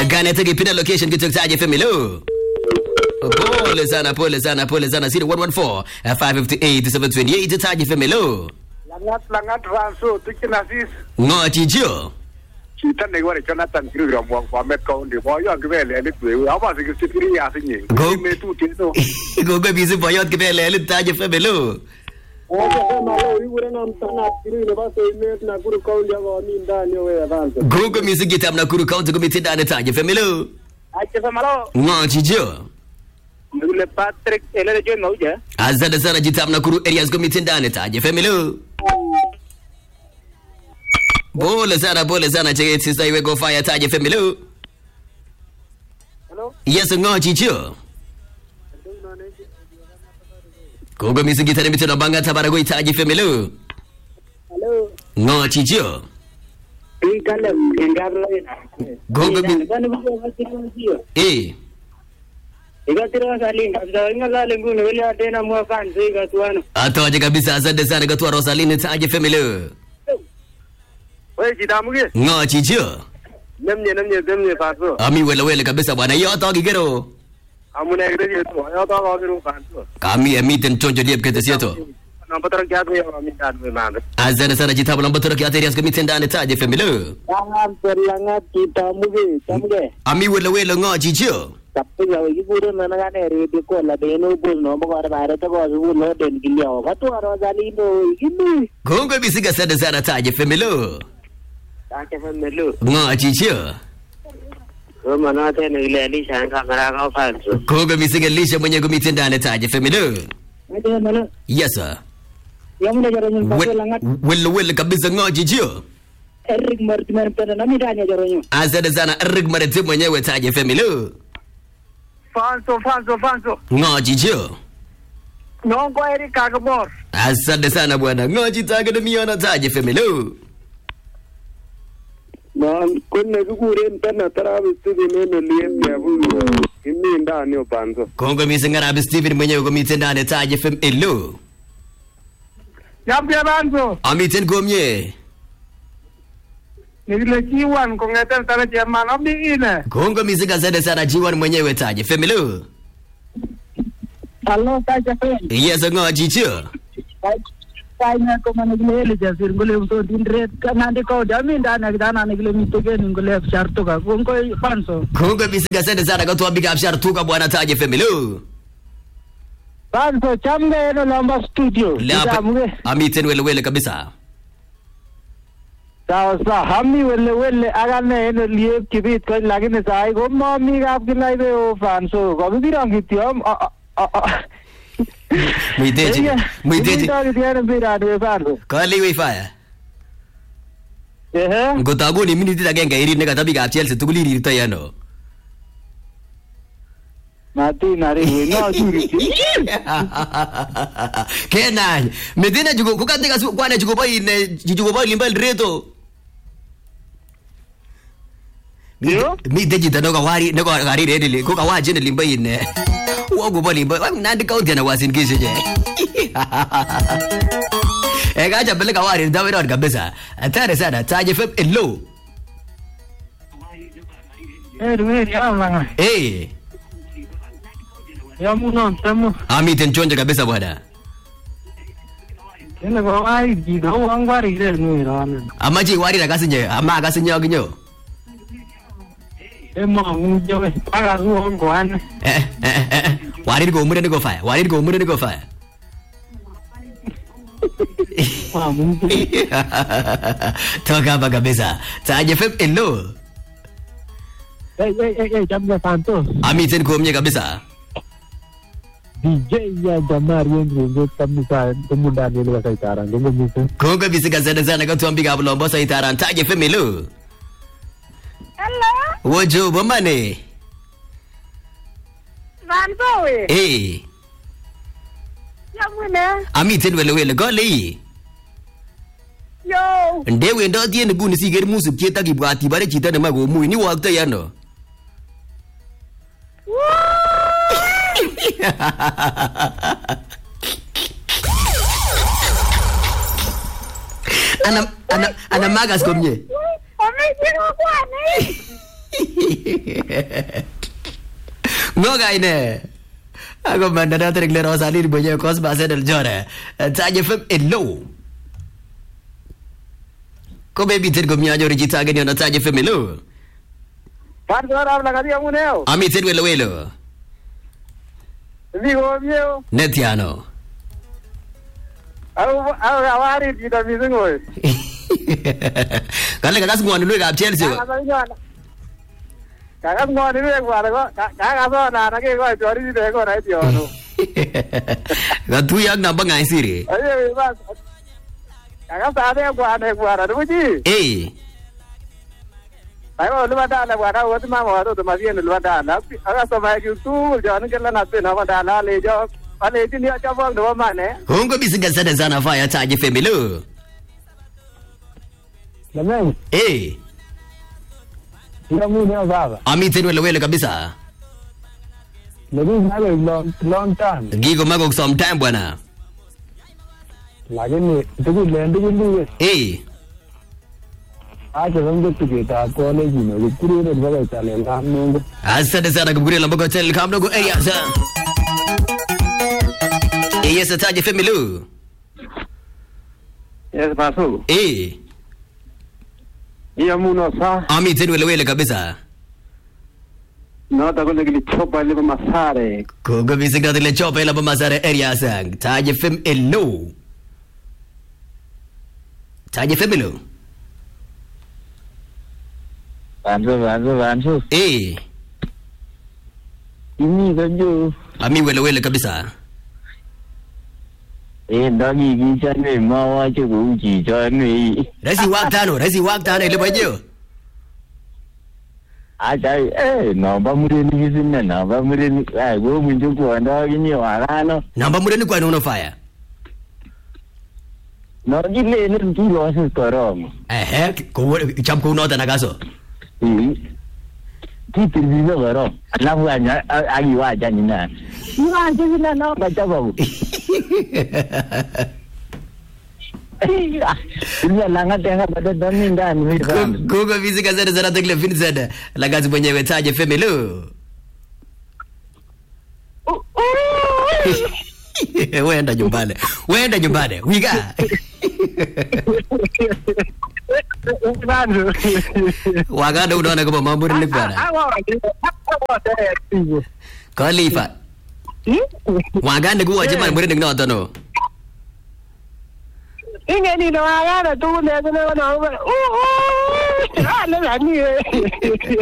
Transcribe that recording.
Gane tukipita location kutoka FM hello. Pole sana 0114 558 728 Taji FM hello. Langat Ranso tukina sis. Ngoti jo. Kita negara Jonathan Kirigram wa Metro ndi boyo ngibele elitwe aba sikiri asinye. Me tu tino. Go bizi boyo ngibele elit Taji FM hello. Google Music Gitam Nakuru County Committee dane Taji FM hello. Ngoti jo. Ndule Patrick elele jo nauja. Azada sana Gitam Nakuru Areas Committee dane Taji FM hello. Pole sana cheke sister iwe go fire Taji FM hello. Hello. Yes ngoti jo. Google Music Gitam mitino banga tabara go Taji FM hello. Hello. Ngoti jo. Google Music Ikatira Rosaline ngala nguno wele tena mwafan ziga tuano. Atoje kabisa asante sana gatwa Rosaline Taji FM hello. Wewe jitamuge? Ngoti jo. Nemnye paso. Ami wele kabisa bwana yo to gigero. Amune gere yo to gagero paso. Kami emiten chonjo diep kete sieto. Nambatara kya to yo amitan me mande. Azana sana jitabu nambatara kya terias komiten dane Taji FM hello. Langat jitamuge. Ami wele ngoti jo. Tapi ya ibure managane ready ko la deno bol no mo gar bare to go lo den gilio ka to Rosaline gini. Gongo bisiga sana Taji FM hello. Taji FM hello. Ngoti jo. Mana tena ile alisha kamera ka fanso. Gongo bisiga lisha mwenye komiten dane Taji FM hello. Yes sir. Yamuna jaronyo pa langat. Wele kabisa ngoti jo. Eric Martin pena nami danya jaronyo. Azana sana Eric Martin mwenyewe Taji FM hello. Fanso. Ngoti jo. Nongo Eric Agabor. Asante sana bwana. Ngoti Taji miona Taji FM hello. Man kunne kukure mpena tarabi Steven ene liye ya buyu. Kimi ndani opanzo. Kongo misingarabi Steven mwenyewe komiten dane Taji FM hello. Yambia banzo. Amiten gomye. Nile G1 kongeten tala German obi ine. Kongo misiga zede sana G1 mwenyewe Taji FM hello. Hello Taji FM. Yes ngoti jo. Kaya ko managile jasir ngule uso dindret kanande ko dami ndana kidana ngile mitege ngule sharto ka kongo panso. Kongo misiga zede sana gatwa big up shartuka bwana Taji FM hello. Panso chambe no lamba studio. Amiten wele kabisa. Sa hami wele agane ene liep kibit ko lagine sai go mami gap kilaibe o fanso ko birang kitiam Muiteji fanso kali wifi ngotabu ni minute agenge iri nega tabi ga Chelsea tuguliri tayano mati nari no juri Kenan medina jugo kukateka kwana jugo boy limbal reto mi deji tanoga wari nego gari redili ko ka waje ne limbai ne wogo boli ba nandi ka udena wasin kise je gaja bele ka wari dawe ro kabisa atare sana Taji FM hello ya ya muno tamo amiten chonja kabisa bwana ene ko ai di do wangwari re ni ran amaji wari la kasinye ama kasinye oginyo Emma unjo para ruongo an. Wari go mure go fire. Toka baga besa. Taji FM hello. Jambe Santos. Amiten komye kabisa. DJ ya jamari yengu kamisa kumunda nile saitara ngongo misi. Kongo bisiga zana katuambiga bulombo saitara Taji FM hello. Hello. Wojo bomane. Vanzoe. Yamune. Amiten wele gole. Yo. Ndewe ndo tiene guni siger musu kieta kibwati bare chita ne mago mu ni wakta yano. Ana magas komye. Amejiro kwani. Ngoga ine. Ako mandana teregle Rosalie boye Cosma Sedel Jore. Taje FM hello. Ko baby tergo miajo rigita gani ona Taje FM hello. Parjora la kadi amuneo. Ami terwelo welo. Vigo mio. Netiano. Au awari kita bisingo. Kale kagas ngwan lu ga Chelsea. Kagas ngwan lu ek war ko. Kagas na ke ko chori de ko rai tio no. Ga tu yak na bangai siri. Aye bas. Kagas ade ko ara du ji. Eh. Ayo lu bada la wara wo ma ma do ma bien lu bada la. Aga so ma ju tu jan ke la na pe na bada la le jo. Ale ti ni cha bang do ma ne. Hongo bisiga sada sana fire Taje FM hello. Lamang. Eh. Ila mu ne baba. Ami terwelo welo kabisa. Lagi na long time. Gigo mago sometime bwana. Lagi ni tu le ndu ndu. Eh. Acha zangu tukita college ni kuri ne baba tale la mungu. Asante sana kuburi la mbogo hotel kamno go area sa. Yes Taje FM hello. Yes basu. Eh. Iya muno sa. Ami terwelo welo kabisa. No ta ko le chopa le masare. Kogo bisiga le chopa la masare area sa. Taje FM hello. Taje FM hello. Bansu. Eh. Ini kerja. Ami welo kabisa. Dagi kisah ni mawa cukup uji ni. Rasi waktano ile bajo. Aja namba muda ni kisah namba muda ni. Gua muncul anda ini warano. Namba muda ni kwa nono fire. No gile ni kilo asis korom. Ko cham ko nota nagaso. Kita bisa korom. Anak buahnya agi wajah ni na. Iwan tu bila no baca bahu. Iya langat tengah pada domin dan. Kogo bisiga zara tekle fin zada. Lagazi mwenyewe Taje FM hello. Wenda nyumbani. Wiga. Waganda unaona kama mambo ni bwana. Khalifa. Waganda kuwa jamaa mwende ngina watano. Inge ni no agana tu le no.